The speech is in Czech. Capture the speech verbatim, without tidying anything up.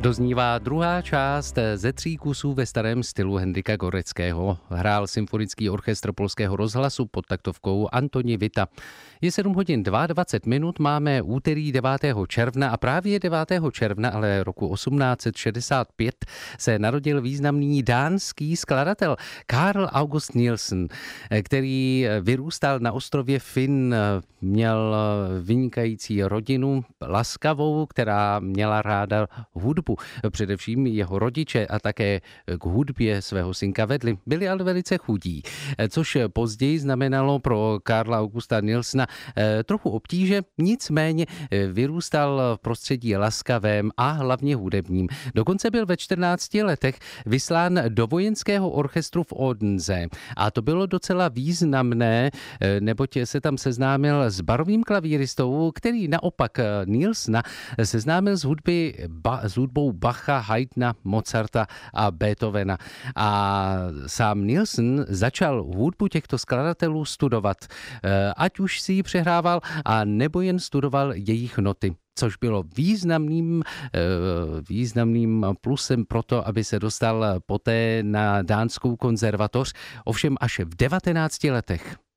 Doznívá druhá část ze tří kusů ve starém stylu Hendrika Goreckého. Hrál symfonický orchestr Polského rozhlasu pod taktovkou Antoni Vita. Je sedm hodin dvacet dva minut, máme úterý devátého června a právě devátého června, ale roku osmnáct set šedesát pět, se narodil významný dánský skladatel Carl August Nielsen, který vyrůstal na ostrově Fyn, měl vynikající rodinu, laskavou, která měla ráda hudbu. Především jeho rodiče a také k hudbě svého synka vedli. Byli ale velice chudí, což později znamenalo pro Karla Augusta Nielsena trochu obtíže, nicméně vyrůstal v prostředí laskavém a hlavně hudebním. Dokonce byl ve čtrnácti letech vyslán do vojenského orchestru v Odense. A to bylo docela významné, neboť se tam seznámil s barovým klavíristou, který naopak Nielsena seznámil s, hudby, ba, s hudbou Bacha, Haydna, Mozarta a Beethovena. A sám Nielsen začal hudbu těchto skladatelů studovat, ať už si ji přehrával, a nebo jen studoval jejich noty, což bylo významným, významným plusem pro to, aby se dostal poté na dánskou konzervatoř, ovšem až v devatenácti letech.